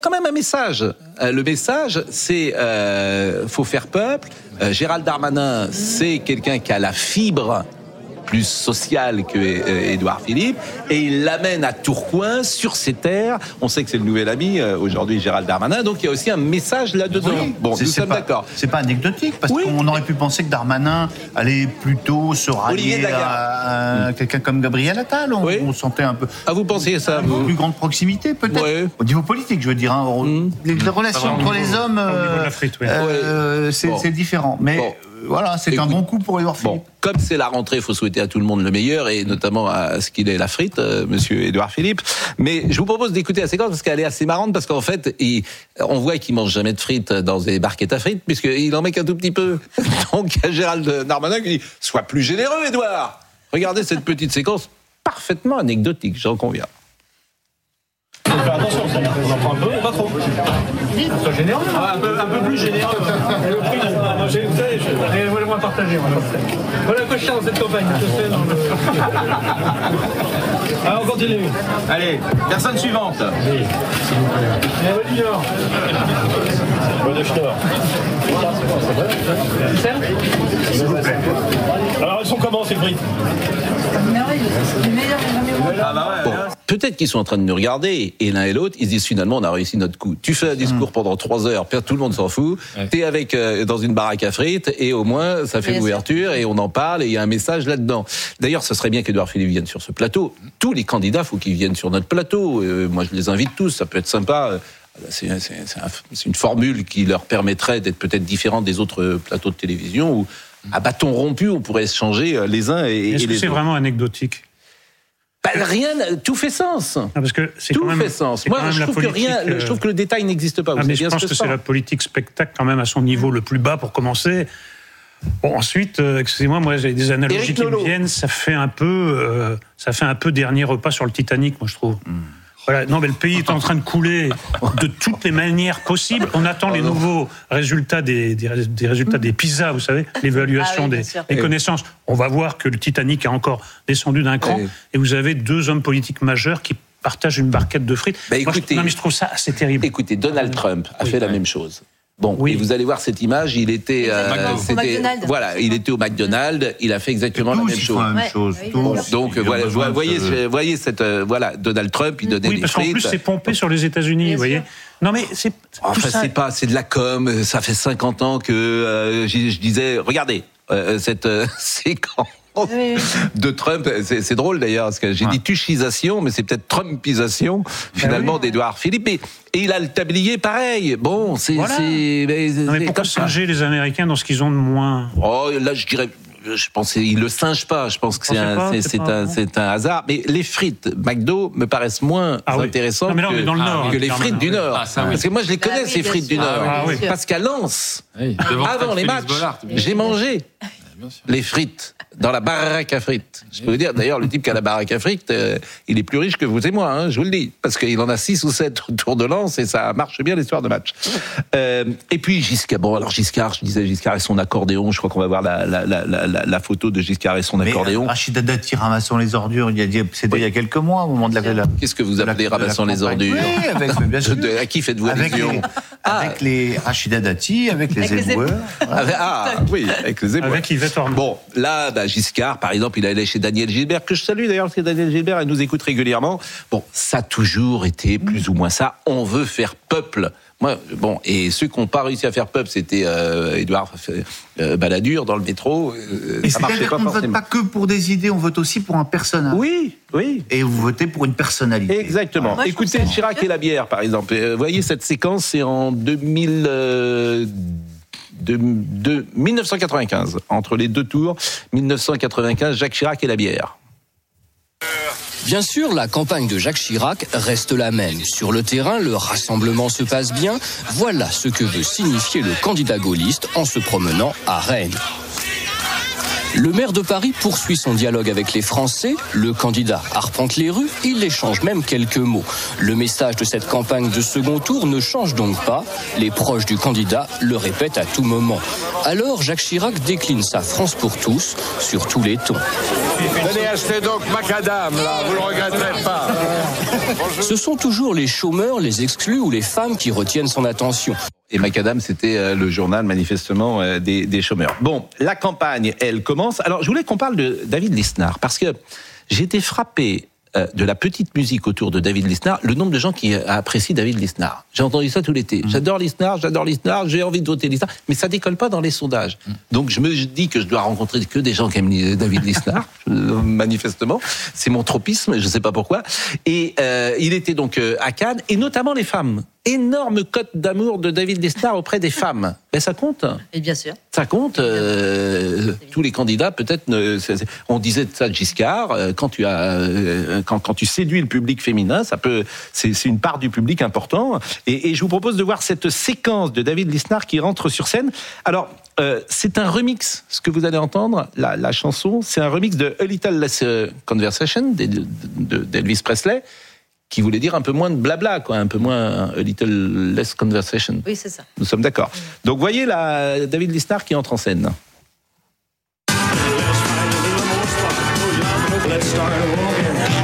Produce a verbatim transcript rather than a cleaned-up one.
Quand même un message. Euh, le message, c'est euh, faut faire peuple. Euh, Gérald Darmanin, c'est quelqu'un qui a la fibre plus sociale que euh, Édouard Philippe, et il l'amène à Tourcoing, sur ses terres. On sait que c'est le nouvel ami euh, aujourd'hui, Gérald Darmanin, donc il y a aussi un message là-dedans. Oui, bon, c'est, nous c'est sommes pas, d'accord. C'est pas anecdotique, parce oui. qu'on aurait pu penser que Darmanin allait plutôt se rallier à, à mmh. quelqu'un comme Gabriel Attal. On, oui. on sentait un peu. Ah, vous pensiez ça, une vous... plus grande proximité, peut-être. Oui. Au niveau politique, je veux dire. Hein, mmh. les, les relations entre les hommes, euh, frite, oui. euh, oui. c'est, bon. c'est différent. Mais bon. Voilà, c'est Écoute, un bon coup pour Édouard Philippe. Bon, comme c'est la rentrée, il faut souhaiter à tout le monde le meilleur, et notamment à ce qu'il est la frite, euh, monsieur Édouard Philippe. Mais je vous propose d'écouter la séquence parce qu'elle est assez marrante, parce qu'en fait, il, on voit qu'il mange jamais de frites dans des barquettes à frites, puisqu'il en met qu'un tout petit peu. Donc, il y a Gérald Darmanin qui dit « Sois plus généreux, Édouard !» Regardez cette petite séquence parfaitement anecdotique, j'en conviens. Faut faire attention, on en prend un peu, pas trop. Sois généreux. Ah, un, peu, un peu plus généreux. Et le prix, moi, j'ai, vous savez, je voulais moins partager. Moi, voilà que je tiens dans cette campagne. Je sais, dans le... Alors, on continue. Allez, personne suivante. Oui. Et du Nord. Bonne de Schnorr. S'il vous plaît. Alors, elles sont comment, ces frites? Ah bah ouais, bon. Peut-être qu'ils sont en train de nous regarder, et l'un et l'autre, ils se disent finalement on a réussi notre coup. Tu fais un discours mmh. pendant trois heures, tout le monde s'en fout, ouais. T'es avec, euh, dans une baraque à frites, et au moins ça fait l'ouverture, et on en parle, et il y a un message là-dedans. D'ailleurs, ce serait bien qu'Édouard Philippe vienne sur ce plateau. Tous les candidats, faut qu'ils viennent sur notre plateau. Euh, moi, je les invite tous, ça peut être sympa. C'est, c'est, c'est, un, c'est une formule qui leur permettrait d'être peut-être différente des autres plateaux de télévision, où à bâton rompu, on pourrait se changer les uns et, et Est-ce et que les c'est autres. Vraiment anecdotique? Bah, rien, tout fait sens. Ah, parce que c'est tout quand même, fait sens. Moi, je trouve, politique, que rien, euh... je trouve que le détail n'existe pas. Ah, mais je pense que, que c'est la politique spectacle quand même à son niveau le plus bas pour commencer. Bon, ensuite, euh, excusez-moi, moi j'ai des analogies qui me viennent. Ça fait un peu, euh, ça fait un peu dernier repas sur le Titanic, moi je trouve. Mm. Voilà. Non, mais le pays est en train de couler de toutes les manières possibles. On attend les nouveaux résultats des, des, des résultats des PISA, vous savez, l'évaluation ah oui, des, des connaissances. On va voir que le Titanic a encore descendu d'un cran. Oui. Et vous avez deux hommes politiques majeurs qui partagent une barquette de frites. Bah, écoutez, Moi, je, non, mais je trouve ça assez terrible. Écoutez, Donald Trump a oui, fait oui. la même chose. Bon, oui. et vous allez voir cette image, il était, euh, c'était, voilà, il était au McDonald's, il a fait exactement la même chose. La même chose. Ouais, bon, donc voilà, vous voyez, ce... voyez cette, euh, voilà, Donald Trump, il donnait oui, des parce frites. qu'en plus c'est pompé sur les États-Unis, vous voyez. Non mais c'est. Enfin, ça... c'est pas, c'est de la com. Ça fait cinquante ans que euh, je, je disais, regardez euh, cette euh, séquence. Oui. De Trump, c'est, c'est drôle d'ailleurs, parce que j'ai ouais. dit tuchisation, mais c'est peut-être Trumpisation, finalement, oui. d'Édouard Philippe. Et, et il a le tablier pareil. Bon, c'est... Voilà. c'est, mais c'est non, mais pourquoi singer les Américains dans ce qu'ils ont de moins? Oh, là, je dirais... Je pense qu'ils le singent pas. Je pense que c'est un, pas, c'est, c'est, pas, un, c'est un hasard. Mais les frites McDo me paraissent moins ah, intéressantes oui. non, que, dans le Nord, que hein, les frites du Nord. Ah, ça, oui. Parce que moi, je les connais, ah, oui, ces frites sûr. du Nord. Ah, oui. Parce qu'à Lens, oui. avant les matchs, j'ai mangé les frites dans la baraque à frites. Je peux vous dire, d'ailleurs, le type qui a la baraque à frites, euh, il est plus riche que vous et moi, hein, je vous le dis, parce qu'il en a six ou sept autour de Lens et ça marche bien les soirs de match. Euh, et puis Giscard, bon alors Giscard, je disais Giscard et son accordéon, je crois qu'on va voir la, la, la, la, la photo de Giscard et son Mais accordéon. Rachida Dati ramassant les ordures, il y a, c'était oui. il y a quelques mois au moment de la... la Qu'est-ce que vous appelez ramassant les ordures? Oui, avec, bien sûr. De, à qui faites-vous allusion? les, ah. Avec les Rachida Dati, avec les éboueurs. Avec, ah oui, avec les éboueurs. Avec Yvette Horn. Bon, là, bah, Giscard, par exemple, il allait chez Daniel Gilbert, que je salue d'ailleurs, parce que Daniel Gilbert, elle nous écoute régulièrement. Bon, ça a toujours été plus ou moins ça. On veut faire peuple. Moi, bon, et ceux qui n'ont pas réussi à faire peuple, c'était euh, Édouard euh, Balladur dans le métro. Euh, et ça marchait pas forcément. On ne vote pas que pour des idées, on vote aussi pour un personnage. Oui, oui. Et vous votez pour une personnalité. Exactement. Moi, écoutez, Chirac et la bière, par exemple. Vous voyez, cette séquence, c'est en deux mille... Euh, De, de dix-neuf cent quatre-vingt-quinze, entre les deux tours, dix-neuf cent quatre-vingt-quinze, Jacques Chirac et la bière. Bien sûr, la campagne de Jacques Chirac reste la même. Sur le terrain, le rassemblement se passe bien. Voilà ce que veut signifier le candidat gaulliste en se promenant à Rennes. Le maire de Paris poursuit son dialogue avec les Français. Le candidat arpente les rues, il échange même quelques mots. Le message de cette campagne de second tour ne change donc pas. Les proches du candidat le répètent à tout moment. Alors Jacques Chirac décline sa France pour tous sur tous les tons. Venez acheter donc macadam, là, vous le regretterez pas. Ce sont toujours les chômeurs, les exclus ou les femmes qui retiennent son attention. Et Macadam, c'était le journal, manifestement, des, des chômeurs. Bon, la campagne, elle commence. Alors, je voulais qu'on parle de David Lisnard, parce que j'ai été frappé de la petite musique autour de David Lisnard, le nombre de gens qui apprécient David Lisnard. J'ai entendu ça tout l'été. Mmh. J'adore Lisnard, j'adore Lisnard, j'ai envie de voter Lisnard, mais ça décolle pas dans les sondages. Mmh. Donc je me dis que je dois rencontrer que des gens qui aiment David Lisnard, manifestement. C'est mon tropisme, je sais pas pourquoi. Et euh, il était donc à Cannes, et notamment les femmes. Énorme cote d'amour de David Lisnard auprès des femmes. Mais ça compte. Et bien sûr. Ça compte. Euh, tous les candidats, peut-être. Ne, on disait ça de Giscard. Quand tu as, euh, quand, quand tu séduis le public féminin, ça peut. C'est, c'est une part du public important. Et, et je vous propose de voir cette séquence de David Lisnard qui rentre sur scène. Alors. Euh, c'est un remix, ce que vous allez entendre, la, la chanson, c'est un remix de A Little Less Conversation d'Elvis Presley, qui voulait dire un peu moins de blabla, quoi, un peu moins A Little Less Conversation. Oui, c'est ça. Nous sommes d'accord. Donc, voyez la David Lisnard qui entre en scène.